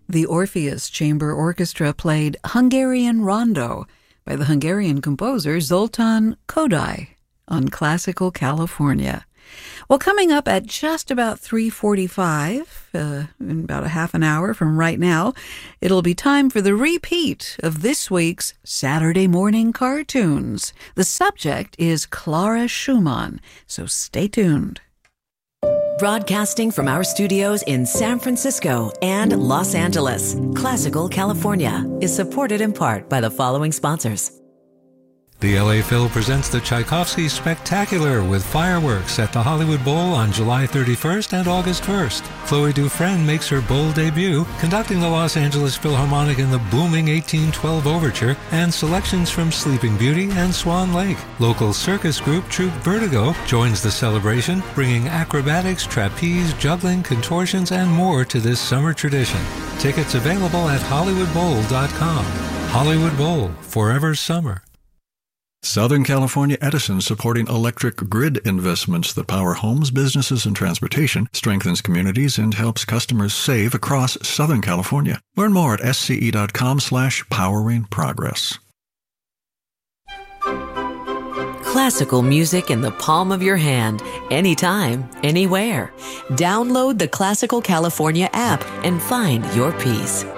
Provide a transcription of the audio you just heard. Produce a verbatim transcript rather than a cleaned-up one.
The Orpheus Chamber Orchestra played Hungarian Rondo by the Hungarian composer Zoltán Kodály on Classical California. Well, coming up at just about three forty-five, uh, in about a half an hour from right now, it'll be time for the repeat of this week's Saturday Morning Cartoons. The subject is Clara Schumann, so stay tuned. Broadcasting from our studios in San Francisco and Los Angeles, Classical California is supported in part by the following sponsors. The L A Phil presents the Tchaikovsky Spectacular with fireworks at the Hollywood Bowl on July thirty-first and August first. Chloe Dufresne makes her bowl debut, conducting the Los Angeles Philharmonic in the booming eighteen twelve Overture and selections from Sleeping Beauty and Swan Lake. Local circus group Troupe Vertigo joins the celebration, bringing acrobatics, trapeze, juggling, contortions, and more to this summer tradition. Tickets available at hollywood bowl dot com. Hollywood Bowl, forever summer. Southern California Edison, supporting electric grid investments that power homes, businesses, and transportation, strengthens communities, and helps customers save across Southern California. Learn more at sce.com slash powering progress. Classical music in the palm of your hand, anytime, anywhere. Download the Classical California app and find your peace.